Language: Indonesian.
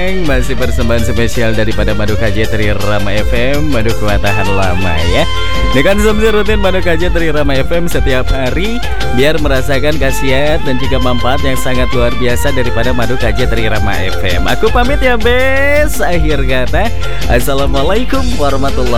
Neng, masih persembahan spesial daripada Madu KJ Tri Rama FM, Madu Kewatahan Lama ya. Dengan konsumsi rutin Madu KJ Tri Rama FM setiap hari, biar merasakan khasiat dan juga manfaat yang sangat luar biasa daripada Madu KJ Tri Rama FM. Aku pamit ya bes. Akhir kata, assalamualaikum warahmatullahi